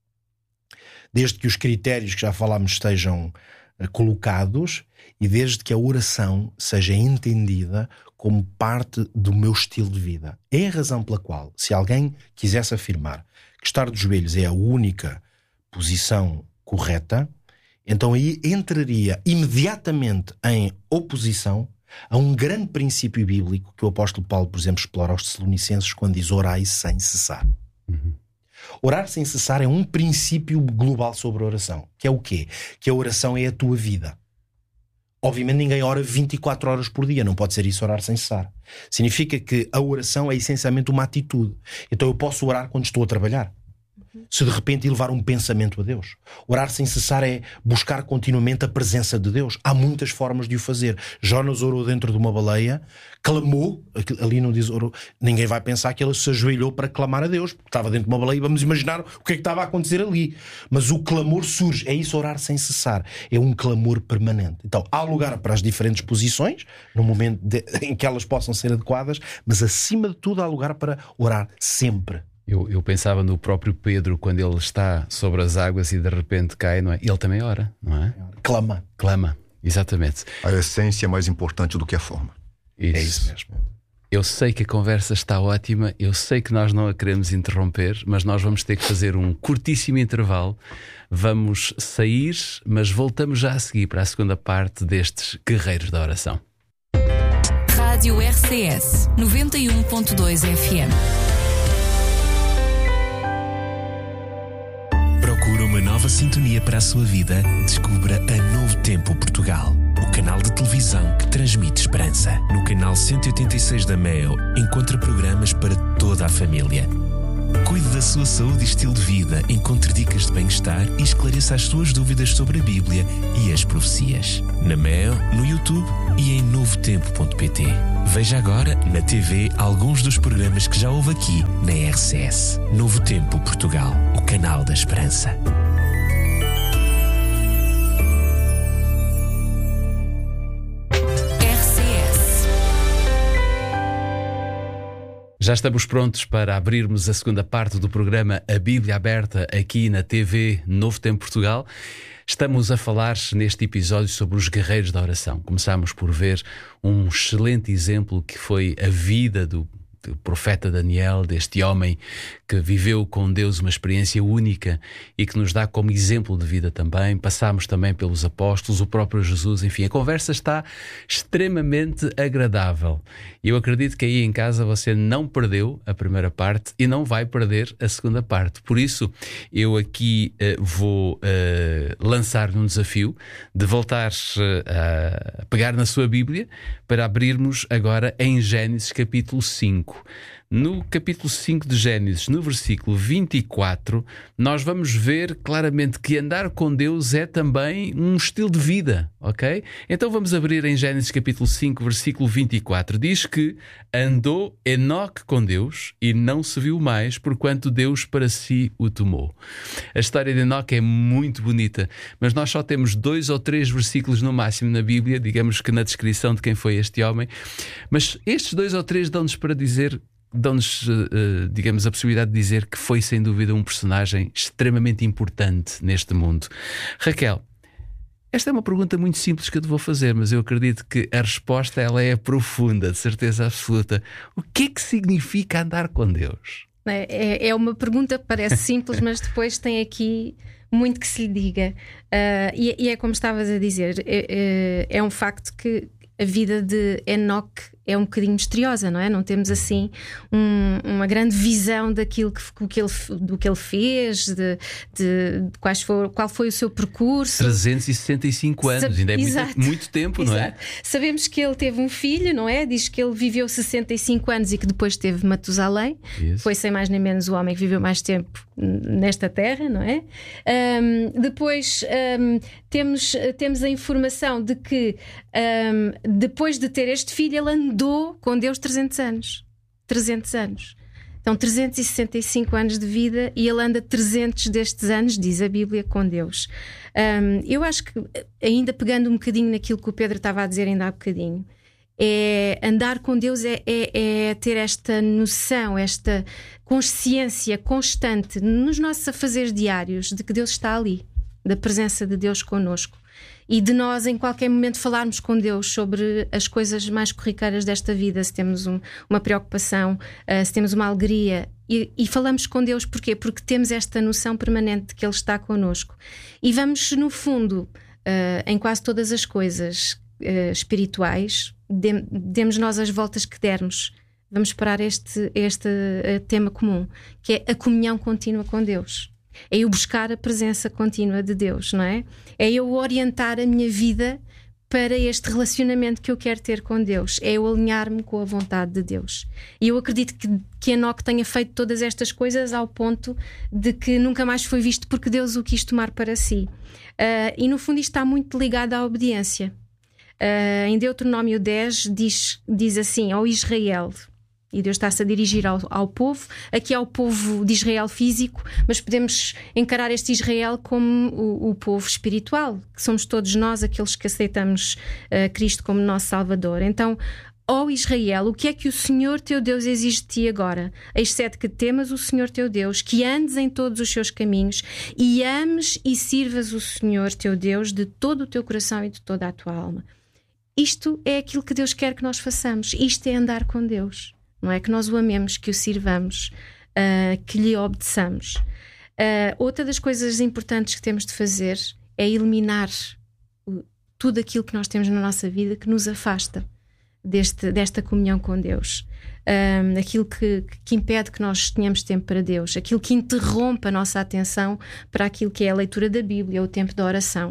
desde que os critérios que já falámos estejam uh, colocados e desde que a oração seja entendida como parte do meu estilo de vida. É a razão pela qual, se alguém quisesse afirmar que estar de joelhos é a única posição correta, então aí entraria imediatamente em oposição a um grande princípio bíblico que o apóstolo Paulo, por exemplo, explora aos Tessalonicenses quando diz orai sem cessar. Uhum. Orar sem cessar é um princípio global sobre a oração. Que é o quê? Que a oração é a tua vida. Obviamente ninguém ora vinte e quatro horas por dia. Não pode ser isso orar sem cessar. Significa que a oração é essencialmente uma atitude. Então eu posso orar quando estou a trabalhar. Se de repente elevar um pensamento a Deus. Orar sem cessar é buscar continuamente a presença de Deus. Há muitas formas de o fazer. Jonas orou dentro de uma baleia, clamou, ali não diz orou, ninguém vai pensar que ele se ajoelhou para clamar a Deus, porque estava dentro de uma baleia, vamos imaginar o que é que estava a acontecer ali. Mas o clamor surge, é isso orar sem cessar, é um clamor permanente. Então há lugar para as diferentes posições, no momento de, em que elas possam ser adequadas, mas acima de tudo há lugar para orar sempre. Eu, eu pensava no próprio Pedro, quando ele está sobre as águas e de repente cai, não é? Ele também ora, não é? Clama. Clama, exatamente. A essência é mais importante do que a forma. Isso. É isso mesmo. Eu sei que a conversa está ótima, eu sei que nós não a queremos interromper, mas nós vamos ter que fazer um curtíssimo intervalo. Vamos sair, mas voltamos já a seguir para a segunda parte destes Guerreiros da Oração. Rádio R C S noventa e um ponto dois F M. Procura uma nova sintonia para a sua vida? Descubra a Novo Tempo Portugal, o canal de televisão que transmite esperança. No canal cento e oitenta e seis da Meo, encontra programas para toda a família. Cuide da sua saúde e estilo de vida, encontre dicas de bem-estar e esclareça as suas dúvidas sobre a Bíblia e as profecias. Na Mel, no YouTube e em novo tempo ponto pt. Veja agora na T V alguns dos programas que já houve aqui na R C S. Novo Tempo Portugal, o canal da esperança. Já estamos prontos para abrirmos a segunda parte do programa A Bíblia Aberta aqui na T V Novo Tempo Portugal. Estamos a falar neste episódio sobre os guerreiros da oração. Começámos por ver um excelente exemplo que foi a vida do do profeta Daniel, deste homem que viveu com Deus uma experiência única e que nos dá como exemplo de vida também. Passámos também pelos apóstolos, o próprio Jesus, enfim, a conversa está extremamente agradável. Eu acredito que aí em casa você não perdeu a primeira parte e não vai perder a segunda parte. Por isso, eu aqui uh, vou uh, lançar-lhe um desafio de voltar uh, a pegar na sua Bíblia para abrirmos agora em Gênesis capítulo cinco. No capítulo cinco de Gênesis, no versículo vinte e quatro, nós vamos ver claramente que andar com Deus é também um estilo de vida, ok? Então vamos abrir em Gênesis capítulo cinco, versículo vinte e quatro. Diz que andou Enoque com Deus e não se viu mais, porquanto Deus para si o tomou. A história de Enoque é muito bonita, mas nós só temos dois ou três versículos no máximo na Bíblia, digamos que na descrição de quem foi este homem, mas estes dois ou três dão-nos para dizer dão-nos, uh, digamos, a possibilidade de dizer que foi sem dúvida um personagem extremamente importante neste mundo. Raquel, esta é uma pergunta muito simples que eu te vou fazer, mas eu acredito que a resposta ela é profunda, de certeza absoluta. O que é que significa andar com Deus? É, é uma pergunta que parece simples, mas depois tem aqui muito que se lhe diga. Uh, e, e é como estavas a dizer, é, é, é um facto que a vida de Enoque é um bocadinho misteriosa, não é? Não temos assim um, uma grande visão daquilo que, que ele, do que ele fez, de, de, de quais for, qual foi o seu percurso. trezentos e sessenta e cinco anos, Sa- ainda é muito, muito tempo, não é? Sabemos que ele teve um filho, não é? Diz que ele viveu sessenta e cinco anos e que depois teve Matusalém. Isso. Foi sem mais nem menos o homem que viveu mais tempo nesta terra, não é? Um, depois um, temos, temos a informação de que um, depois de ter este filho ele andou com Deus trezentos anos. trezentos anos. Então trezentos e sessenta e cinco anos de vida e ele anda trezentos destes anos, diz a Bíblia, com Deus. Um, eu acho que, ainda pegando um bocadinho naquilo que o Pedro estava a dizer ainda há bocadinho, é, andar com Deus é, é, é ter esta noção, esta consciência constante nos nossos afazeres diários de que Deus está ali, da presença de Deus connosco. E de nós em qualquer momento falarmos com Deus sobre as coisas mais corriqueiras desta vida, se temos um, uma preocupação, uh, se temos uma alegria, e, e falamos com Deus porquê? Porque temos esta noção permanente de que Ele está connosco. E vamos, no fundo, uh, em quase todas as coisas uh, espirituais, de, demos nós as voltas que dermos, vamos parar este, este uh, tema comum, que é a comunhão contínua com Deus. É eu buscar a presença contínua de Deus, não é? É eu orientar a minha vida para este relacionamento que eu quero ter com Deus. É eu alinhar-me com a vontade de Deus. E eu acredito que, que Enoque tenha feito todas estas coisas ao ponto de que nunca mais foi visto porque Deus o quis tomar para si. Uh, e no fundo isto está muito ligado à obediência. Uh, em Deuteronômio dez diz, diz assim, ao Israel... E Deus está-se a dirigir ao, ao povo. Aqui é o povo de Israel físico, mas podemos encarar este Israel como o, o povo espiritual, que somos todos nós aqueles que aceitamos uh, Cristo como nosso Salvador. Então, ó Israel, o que é que o Senhor teu Deus exige de ti agora? Exceto que temas o Senhor teu Deus, que andes em todos os seus caminhos e ames e sirvas o Senhor teu Deus de todo o teu coração e de toda a tua alma. Isto é aquilo que Deus quer que nós façamos. Isto é andar com Deus. Não é que nós o amemos, que o sirvamos, uh, que lhe obedeçamos. Uh, outra das coisas importantes que temos de fazer é eliminar o, tudo aquilo que nós temos na nossa vida que nos afasta deste, desta comunhão com Deus. Um, aquilo que, que impede que nós tenhamos tempo para Deus, aquilo que interrompe a nossa atenção para aquilo que é a leitura da Bíblia, o tempo da oração.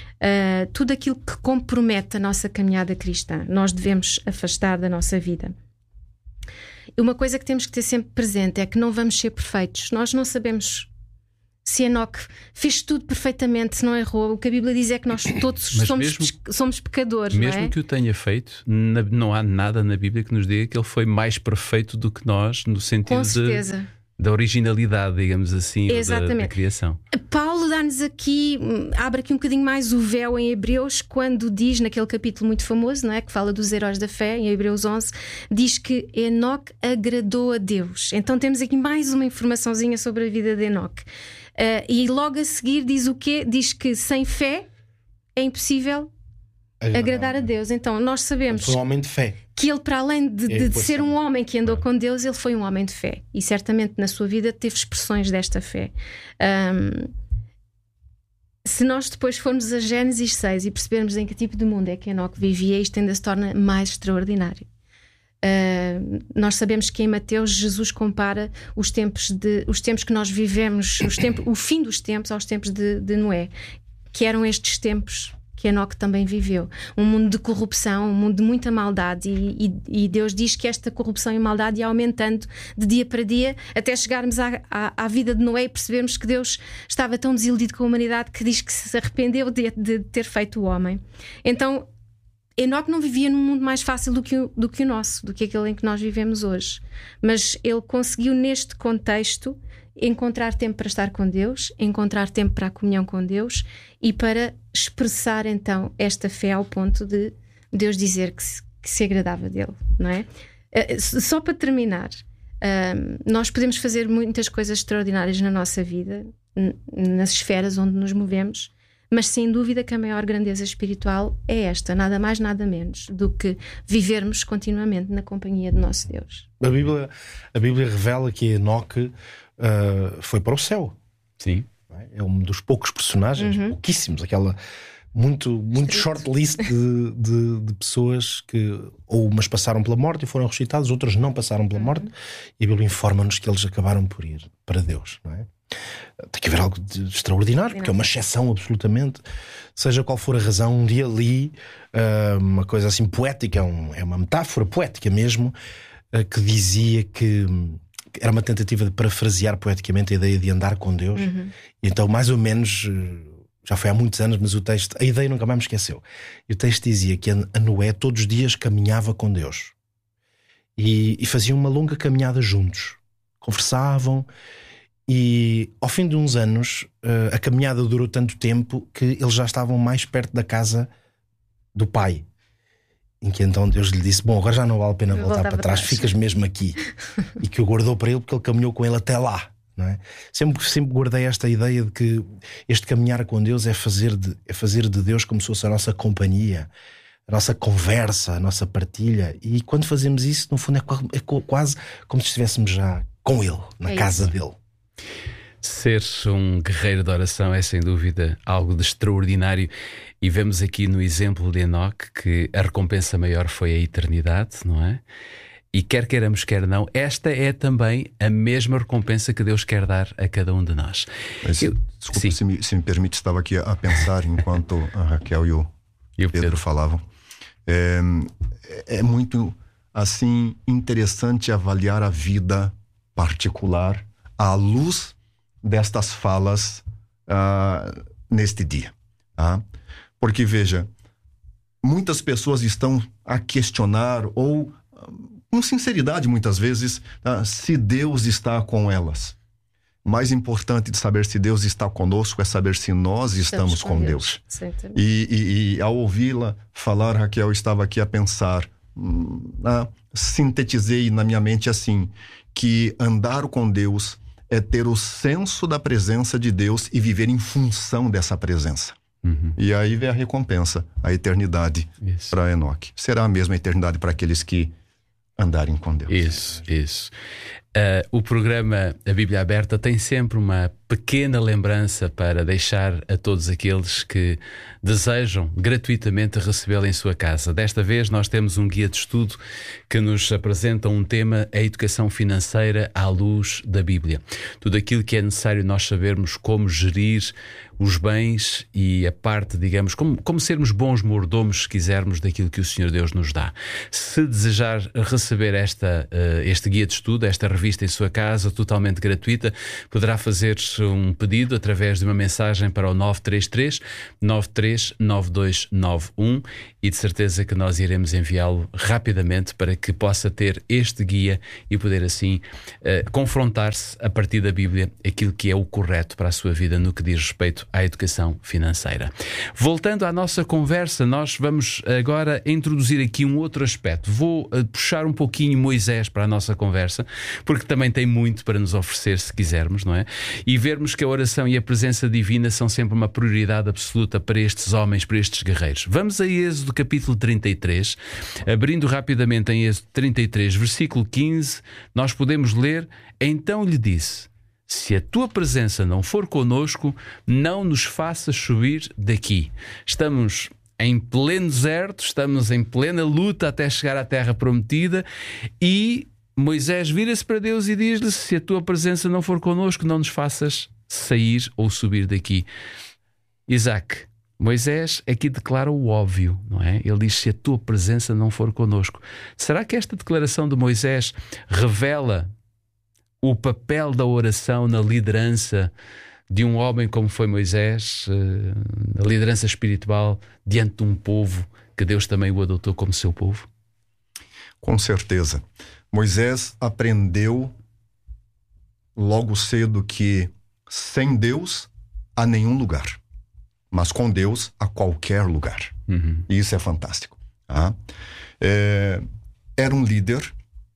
Uh, tudo aquilo que compromete a nossa caminhada cristã, nós devemos afastar da nossa vida. Uma coisa que temos que ter sempre presente é que não vamos ser perfeitos. Nós não sabemos se Enoque fez tudo perfeitamente, se não errou. O que a Bíblia diz é que nós todos somos, mesmo, somos pecadores. Mesmo não é? que o tenha feito, na, não há nada na Bíblia que nos diga que ele foi mais perfeito do que nós, no sentido Com certeza. de, da originalidade, digamos assim, da, da criação. Paulo dá-nos aqui, abre aqui um bocadinho mais o véu em Hebreus, quando diz, naquele capítulo muito famoso, não é? Que fala dos heróis da fé, em Hebreus onze, diz que Enoque agradou a Deus. Então temos aqui mais uma informaçãozinha sobre a vida de Enoque. Uh, e logo a seguir diz o quê? Diz que sem fé é impossível agradar, agradar a Deus. Então nós sabemos foi um homem de fé. Que ele, para além de, de, de ser um homem que andou com Deus, ele foi um homem de fé. E certamente na sua vida teve expressões desta fé. Um, se nós depois formos a Gênesis seis e percebermos em que tipo de mundo é que Enoque vivia, isto ainda se torna mais extraordinário. Uh, nós sabemos que em Mateus Jesus compara os tempos, de, os tempos que nós vivemos, os tempos, o fim dos tempos aos tempos de, de Noé, que eram estes tempos que Enoque também viveu. Um mundo de corrupção, um mundo de muita maldade, e, e, e Deus diz que esta corrupção e maldade ia aumentando de dia para dia, até chegarmos à, à, à vida de Noé e percebermos que Deus estava tão desiludido com a humanidade que diz que se arrependeu de, de ter feito o homem. Então Enoque não vivia num mundo mais fácil do que, o, do que o nosso, do que aquele em que nós vivemos hoje. Mas ele conseguiu, neste contexto, encontrar tempo para estar com Deus, encontrar tempo para a comunhão com Deus e para expressar então esta fé ao ponto de Deus dizer que se, que se agradava dele, não é? Só para terminar, nós podemos fazer muitas coisas extraordinárias na nossa vida, nas esferas onde nos movemos, mas sem dúvida que a maior grandeza espiritual é esta, nada mais, nada menos do que vivermos continuamente na companhia do nosso Deus. A Bíblia, a Bíblia revela que Enoque uh, foi para o céu. Sim. É um dos poucos personagens, uhum. pouquíssimos, aquela muito, muito short list de, de, de pessoas que ou umas passaram pela morte e foram ressuscitadas, outras não passaram pela morte, uhum. e a Bíblia informa-nos que eles acabaram por ir para Deus, não é? Tem que haver algo de extraordinário, porque é uma exceção absolutamente. Seja qual for a razão, um dia li uh, uma coisa assim poética, um, é uma metáfora poética mesmo, uh, que dizia que era uma tentativa de parafrasear poeticamente a ideia de andar com Deus. Uhum. E então, mais ou menos, já foi há muitos anos, mas o texto, a ideia nunca mais me esqueceu. E o texto dizia que a Noé todos os dias caminhava com Deus e, e faziam uma longa caminhada juntos, conversavam. E ao fim de uns anos a caminhada durou tanto tempo que eles já estavam mais perto da casa do pai, em que então Deus lhe disse: bom, agora já não vale a pena voltar para trás, ficas mesmo aqui. E que o guardou para ele porque ele caminhou com ele até lá, não é? Sempre, sempre guardei esta ideia de que este caminhar com Deus é fazer de, é fazer de Deus como se fosse a nossa companhia, a nossa conversa, a nossa partilha. E quando fazemos isso, no fundo é quase como se estivéssemos já com ele, na é casa dele. Ser um guerreiro de oração é sem dúvida algo de extraordinário, e vemos aqui no exemplo de Enoque que a recompensa maior foi a eternidade, não é? E quer queiramos, quer não, esta é também a mesma recompensa que Deus quer dar a cada um de nós. Mas, Eu, desculpa, se me, se me permite, estava aqui a pensar enquanto a Raquel e o, e o Pedro, Pedro falavam. É, é muito assim interessante avaliar a vida particular à luz destas falas uh, neste dia, tá? Porque veja, muitas pessoas estão a questionar ou com sinceridade muitas vezes, tá, se Deus está com elas. Mais importante de saber se Deus está conosco é saber se nós estamos, estamos com, com Deus, Deus. E, e, e ao ouvi-la falar, Raquel, eu estava aqui a pensar, hum, ah, sintetizei na minha mente assim, que andar com Deus é ter o senso da presença de Deus e viver em função dessa presença. Uhum. E aí vem a recompensa, a eternidade para Enoque. Será a mesma eternidade para aqueles que andarem com Deus. Isso, isso. Uh, o programa A Bíblia Aberta tem sempre uma pequena lembrança para deixar a todos aqueles que desejam gratuitamente recebê-la em sua casa. Desta vez nós temos um guia de estudo que nos apresenta um tema: a educação financeira à luz da Bíblia. Tudo aquilo que é necessário nós sabermos como gerir os bens e a parte, digamos, como, como sermos bons mordomos, se quisermos, daquilo que o Senhor Deus nos dá. Se desejar receber esta, uh, este guia de estudo, esta revista em sua casa, totalmente gratuita, poderá fazer um pedido através de uma mensagem para o nove três três, nove três nove dois nove um e de certeza que nós iremos enviá-lo rapidamente para que possa ter este guia e poder assim uh, confrontar-se a partir da Bíblia aquilo que é o correto para a sua vida no que diz respeito à educação financeira. Voltando à nossa conversa, nós vamos agora introduzir aqui um outro aspecto. Vou uh, puxar um pouquinho Moisés para a nossa conversa, porque também tem muito para nos oferecer, se quisermos, não é? E vermos que a oração e a presença divina são sempre uma prioridade absoluta para estes homens, para estes guerreiros. Vamos a Êxodo capítulo trinta e três. Abrindo rapidamente em Êxodo trinta e três, versículo quinze, nós podemos ler: então lhe disse: se a tua presença não for conosco, não nos faças subir daqui. Estamos em pleno deserto, estamos em plena luta até chegar à terra prometida, e Moisés vira-se para Deus e diz-lhe: se a tua presença não for conosco, não nos faças sair ou subir daqui. Isaac, Moisés aqui declara o óbvio, não é? Ele diz: se a tua presença não for conosco. Será que esta declaração de Moisés revela o papel da oração na liderança de um homem como foi Moisés, a liderança espiritual diante de um povo que Deus também o adotou como seu povo? Com certeza. Moisés aprendeu logo cedo que sem Deus a nenhum lugar, mas com Deus a qualquer lugar. Uhum. E isso é fantástico. Ah? É, era um líder,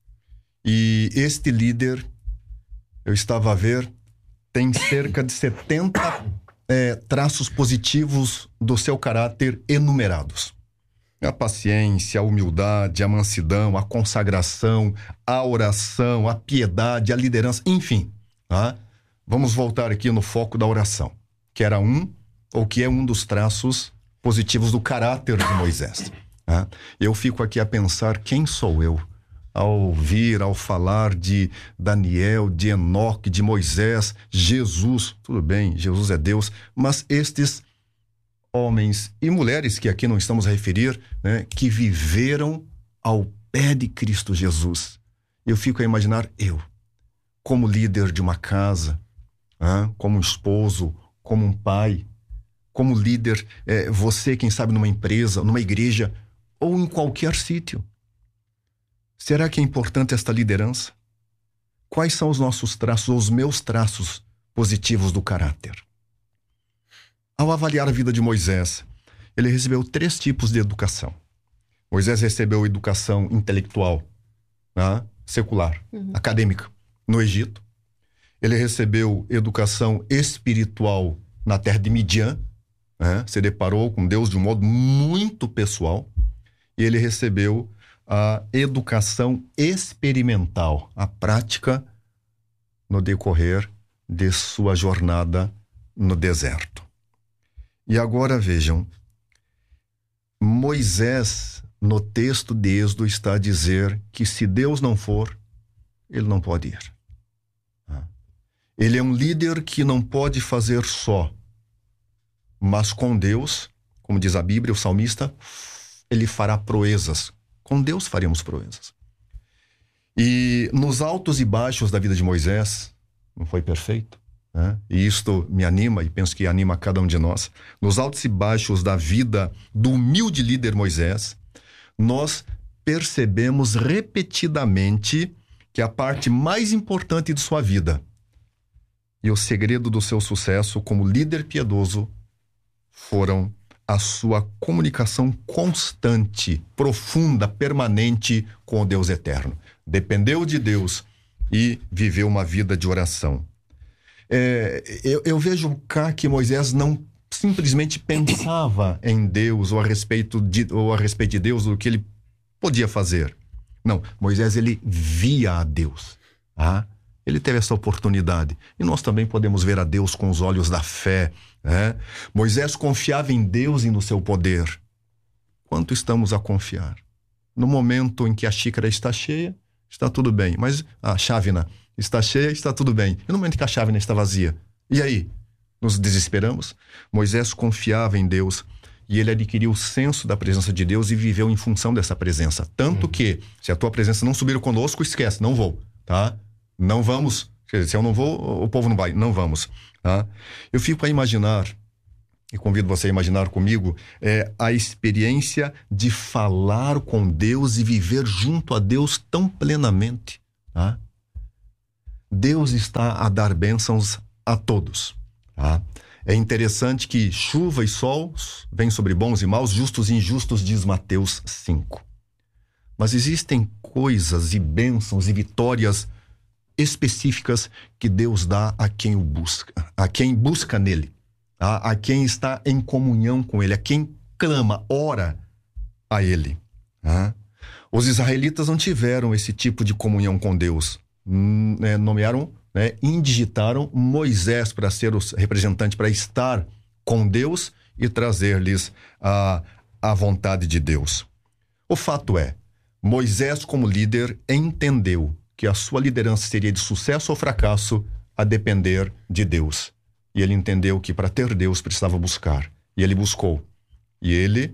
e este líder, eu estava a ver, tem cerca de setenta é, traços positivos do seu caráter enumerados. A paciência, a humildade, a mansidão, a consagração, a oração, a piedade, a liderança, enfim. Tá? Vamos voltar aqui no foco da oração, que era um, ou que é um dos traços positivos do caráter de Moisés. Tá? Eu fico aqui a pensar: quem sou eu? Ao ouvir, ao falar de Daniel, de Enoque, de Moisés, Jesus, tudo bem, Jesus é Deus, mas estes homens e mulheres que aqui não estamos a referir, né, que viveram ao pé de Cristo Jesus. Eu fico a imaginar eu, como líder de uma casa, ah, como um esposo, como um pai, como líder, é, você, quem sabe, numa empresa, numa igreja ou em qualquer sítio. Será que é importante esta liderança? Quais são os nossos traços, ou os meus traços positivos do caráter? Ao avaliar a vida de Moisés, ele recebeu três tipos de educação. Moisés recebeu educação intelectual, né, secular, uhum. acadêmica, no Egito. Ele recebeu educação espiritual na terra de Midian, né, se deparou com Deus de um modo muito pessoal. E ele recebeu a educação experimental, a prática no decorrer de sua jornada no deserto. E agora vejam, Moisés, no texto de Êxodo, está a dizer que se Deus não for, ele não pode ir. Ele é um líder que não pode fazer só, mas com Deus, como diz a Bíblia, o salmista, ele fará proezas. Com Deus faremos proezas. E nos altos e baixos da vida de Moisés, não foi perfeito, né? E isto me anima, e penso que anima a cada um de nós. Nos altos e baixos da vida do humilde líder Moisés, nós percebemos repetidamente que a parte mais importante de sua vida e o segredo do seu sucesso como líder piedoso foram a sua comunicação constante, profunda, permanente com o Deus eterno. Dependeu de Deus e viveu uma vida de oração. É, eu, eu vejo cá que Moisés não simplesmente pensava em Deus ou a respeito de, ou a respeito de Deus, do que ele podia fazer. Não, Moisés, ele via a Deus. Ah? Ele teve essa oportunidade. E nós também podemos ver a Deus com os olhos da fé, né? Moisés confiava em Deus e no seu poder. Quanto estamos a confiar? No momento em que a xícara está cheia, está tudo bem. Mas a chávena está cheia, está tudo bem. E no momento que a chávena está vazia, e aí? Nos desesperamos? Moisés confiava em Deus e ele adquiriu o senso da presença de Deus e viveu em função dessa presença. Tanto uhum. que, se a tua presença não subir conosco, esquece, não vou, tá? Não vamos. Se eu não vou, o povo não vai. Não vamos, tá? Eu fico a imaginar, e convido você a imaginar comigo, é, a experiência de falar com Deus e viver junto a Deus tão plenamente, tá? Deus está a dar bênçãos a todos, tá? É interessante que chuva e sol vêm sobre bons e maus, justos e injustos, diz Mateus cinco. Mas existem coisas e bênçãos e vitórias específicas que Deus dá a quem o busca, a quem busca nele, a, a quem está em comunhão com ele, a quem clama, ora a ele. Tá? Os israelitas não tiveram esse tipo de comunhão com Deus. Hum, é, nomearam, né, indigitaram Moisés para ser o representante, para estar com Deus e trazer-lhes a, a vontade de Deus. O fato é, Moisés, como líder, entendeu que a sua liderança seria de sucesso ou fracasso a depender de Deus. E ele entendeu que para ter Deus precisava buscar. E ele buscou. E ele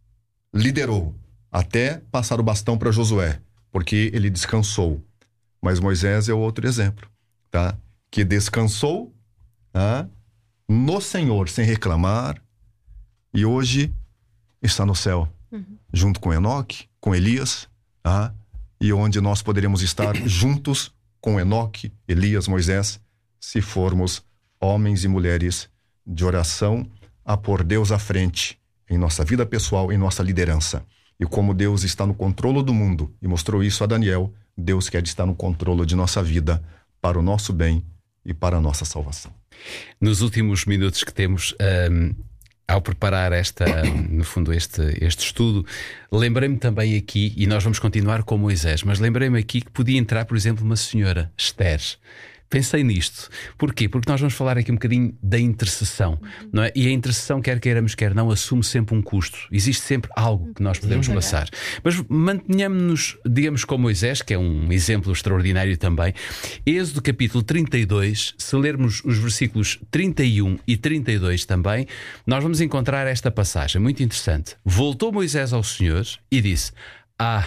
liderou até passar o bastão para Josué, porque ele descansou. Mas Moisés é outro exemplo, tá? Que descansou, tá? No Senhor sem reclamar e hoje está no céu, uhum. junto com Enoque, com Elias, tá? E onde nós poderemos estar juntos com Enoque, Elias, Moisés, se formos homens e mulheres de oração a pôr Deus à frente em nossa vida pessoal, em nossa liderança. E como Deus está no controle do mundo e mostrou isso a Daniel, Deus quer estar no controle de nossa vida para o nosso bem e para a nossa salvação. Nos últimos minutos que temos, um, ao preparar esta, no fundo, este, este estudo, lembrei-me também aqui, e nós vamos continuar com Moisés, mas lembrei-me aqui que podia entrar, por exemplo, uma senhora, Esther. Pensei nisto. Porquê? Porque nós vamos falar aqui um bocadinho da intercessão, uhum. não é? E a intercessão, quer queiramos, quer não, assume sempre um custo. Existe sempre algo que nós podemos uhum. passar. Mas mantenhamos-nos, digamos, com Moisés, que é um exemplo extraordinário também. Êxodo capítulo trinta e dois, se lermos os versículos trinta e um e trinta e dois também, nós vamos encontrar esta passagem muito interessante. Voltou Moisés ao Senhor e disse: Ah...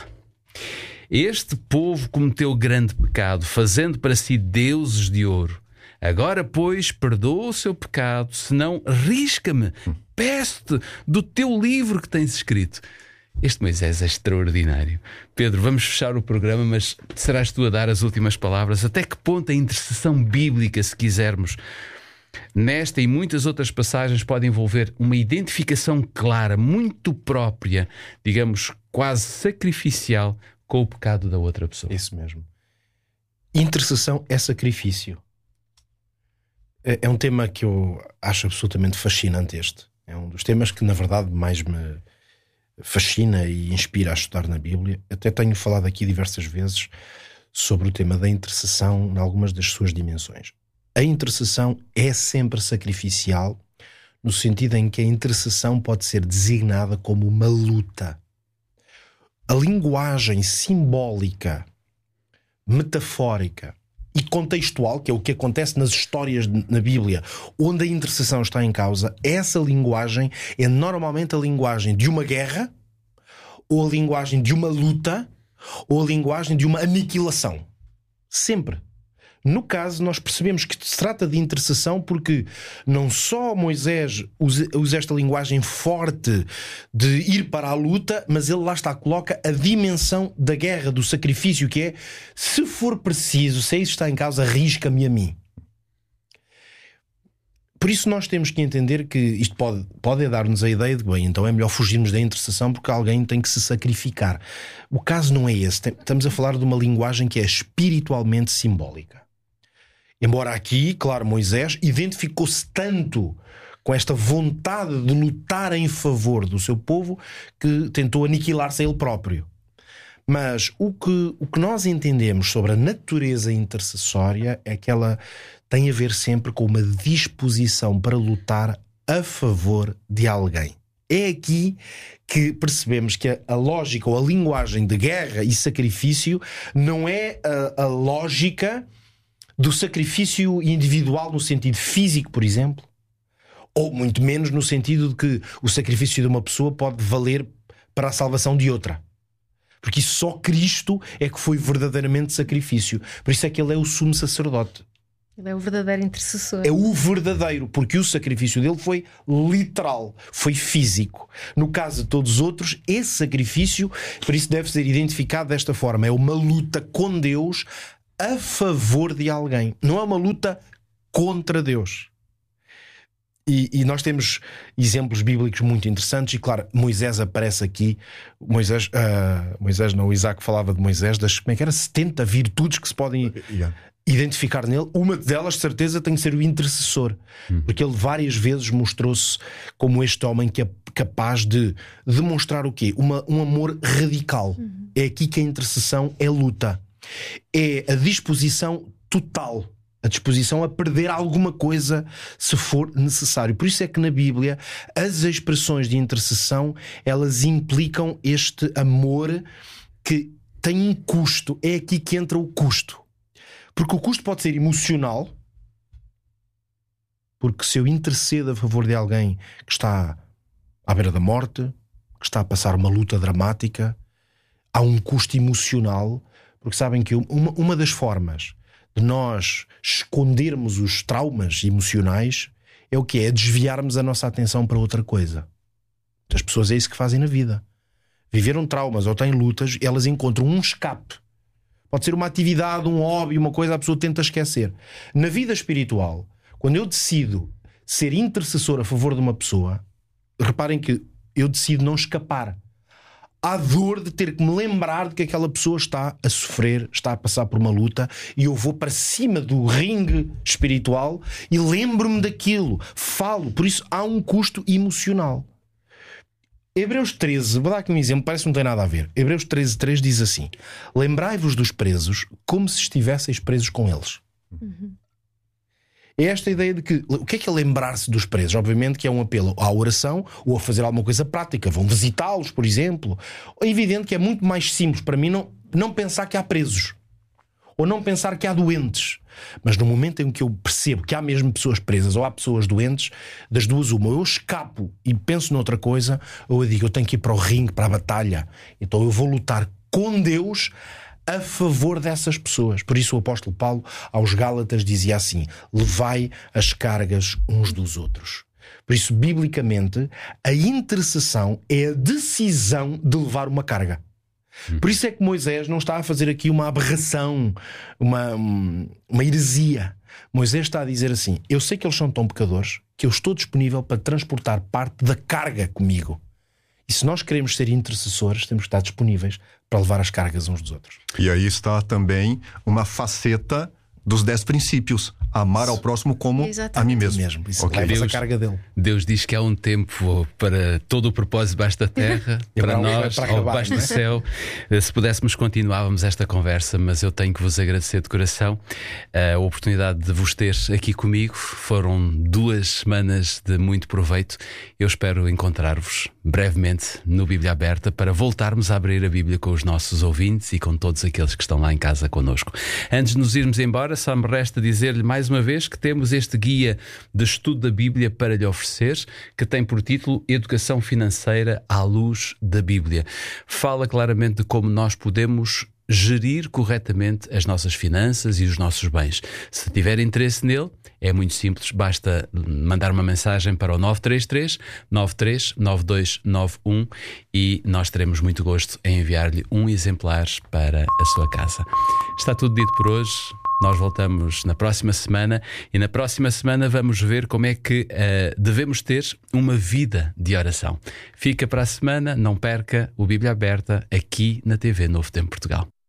Este povo cometeu grande pecado, fazendo para si deuses de ouro. Agora, pois, perdoa o seu pecado, senão risca-me, peço-te do teu livro que tens escrito. Este Moisés é extraordinário. Pedro, vamos fechar o programa, mas serás tu a dar as últimas palavras. Até que ponto a intercessão bíblica, se quisermos, nesta e muitas outras passagens, pode envolver uma identificação clara, muito própria, digamos, quase sacrificial, com o pecado da outra pessoa. Isso mesmo. Intercessão é sacrifício. É, é um tema que eu acho absolutamente fascinante este. É um dos temas que, na verdade, mais me fascina e inspira a estudar na Bíblia. Até tenho falado aqui diversas vezes sobre o tema da intercessão em algumas das suas dimensões. A intercessão é sempre sacrificial, no sentido em que a intercessão pode ser designada como uma luta. A linguagem simbólica, metafórica e contextual, que é o que acontece nas histórias na Bíblia, onde a intercessão está em causa, essa linguagem é normalmente a linguagem de uma guerra, ou a linguagem de uma luta, ou a linguagem de uma aniquilação. Sempre. No caso, nós percebemos que se trata de intercessão porque não só Moisés usa, usa esta linguagem forte de ir para a luta, mas ele lá está, coloca a dimensão da guerra, do sacrifício, que é: se for preciso, se isso está em causa, arrisca-me a mim. Por isso nós temos que entender que isto pode, pode dar-nos a ideia de, bem, então é melhor fugirmos da intercessão porque alguém tem que se sacrificar. O caso não é esse. Estamos a falar de uma linguagem que é espiritualmente simbólica. Embora aqui, claro, Moisés identificou-se tanto com esta vontade de lutar em favor do seu povo que tentou aniquilar-se a ele próprio. Mas o que, o que nós entendemos sobre a natureza intercessória é que ela tem a ver sempre com uma disposição para lutar a favor de alguém. É aqui que percebemos que a, a lógica ou a linguagem de guerra e sacrifício não é a, a lógica do sacrifício individual no sentido físico, por exemplo, ou muito menos no sentido de que o sacrifício de uma pessoa pode valer para a salvação de outra. Porque só Cristo é que foi verdadeiramente sacrifício. Por isso é que ele é o sumo sacerdote. Ele é o verdadeiro intercessor. É o verdadeiro, porque o sacrifício dele foi literal, foi físico. No caso de todos os outros, esse sacrifício, por isso deve ser identificado desta forma, é uma luta com Deus a favor de alguém. Não é uma luta contra Deus. E, e nós temos exemplos bíblicos muito interessantes. E claro, Moisés aparece aqui. Moisés, uh, Moisés não, o Isaac falava de Moisés, das, como é que era? setenta virtudes que se podem yeah. identificar nele. Uma delas, de certeza, tem que ser o intercessor, hum. porque ele várias vezes mostrou-se como este homem que é capaz de demonstrar o quê? Uma, um amor radical. Uhum. É aqui que a intercessão é luta. É a disposição total, a disposição a perder alguma coisa se for necessário. Por isso é que na Bíblia as expressões de intercessão, elas implicam este amor que tem um custo. É aqui que entra o custo. Porque o custo pode ser emocional, porque se eu intercedo a favor de alguém que está à beira da morte, que está a passar uma luta dramática, há um custo emocional. Porque sabem que uma, uma das formas de nós escondermos os traumas emocionais é o que é? Desviarmos a nossa atenção para outra coisa. As pessoas é isso que fazem na vida. Viveram traumas ou têm lutas, elas encontram um escape. Pode ser uma atividade, um hobby, uma coisa, a pessoa tenta esquecer. Na vida espiritual, quando eu decido ser intercessor a favor de uma pessoa, reparem que eu decido não escapar. Há dor de ter que me lembrar de que aquela pessoa está a sofrer, está a passar por uma luta, e eu vou para cima do ringue espiritual e lembro-me daquilo, falo. Por isso há um custo emocional. Hebreus treze, vou dar aqui um exemplo, parece que não tem nada a ver. Hebreus treze, três diz assim: lembrai-vos dos presos como se estivesseis presos com eles. Uhum. É esta ideia de que, o que é que é lembrar-se dos presos? Obviamente que é um apelo à oração ou a fazer alguma coisa prática. Vão visitá-los, por exemplo. É evidente que é muito mais simples para mim não, não pensar que há presos. Ou não pensar que há doentes. Mas no momento em que eu percebo que há mesmo pessoas presas ou há pessoas doentes, das duas uma, eu escapo e penso noutra coisa, ou eu digo, eu tenho que ir para o ringue, para a batalha. Então eu vou lutar com Deus a favor dessas pessoas. Por isso o apóstolo Paulo aos Gálatas dizia assim: levai as cargas uns dos outros. Por isso, biblicamente, a intercessão é a decisão de levar uma carga. Por isso é que Moisés não está a fazer aqui uma aberração, uma, uma heresia. Moisés está a dizer assim: eu sei que eles são tão pecadores que eu estou disponível para transportar parte da carga comigo. E se nós queremos ser intercessores, temos que estar disponíveis para levar as cargas uns dos outros. E aí está também uma faceta dos dez princípios: amar ao próximo como Exatamente. a mim mesmo. mesmo. Isso Okay. leva Deus, a carga dele. Deus diz que há um tempo para todo o propósito debaixo da terra, para nós, para ou acabar, debaixo não é? do céu. Se pudéssemos, continuávamos esta conversa, mas eu tenho que vos agradecer de coração a oportunidade de vos ter aqui comigo. Foram duas semanas de muito proveito. Eu espero encontrar-vos brevemente no Bíblia Aberta para voltarmos a abrir a Bíblia com os nossos ouvintes e com todos aqueles que estão lá em casa connosco. Antes de nos irmos embora, só me resta dizer-lhe mais uma vez que temos este guia de estudo da Bíblia para lhe oferecer, que tem por título Educação Financeira à Luz da Bíblia. Fala claramente de como nós podemos gerir corretamente as nossas finanças e os nossos bens. Se tiver interesse nele, é muito simples, basta mandar uma mensagem para o nove três três, nove três nove dois nove um e nós teremos muito gosto em enviar-lhe um exemplar para a sua casa. Está tudo dito por hoje. Nós voltamos na próxima semana e na próxima semana vamos ver como é que uh, devemos ter uma vida de oração. Fica para a semana, não perca o Bíblia Aberta aqui na T V Novo Tempo Portugal.